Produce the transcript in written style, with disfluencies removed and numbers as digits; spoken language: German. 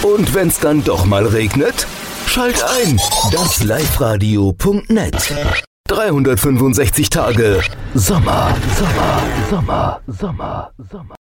Und wenn's dann doch mal regnet? Schalt ein, dasLiveRadio.net. 365 Tage Sommer, Sommer, Sommer, Sommer, Sommer.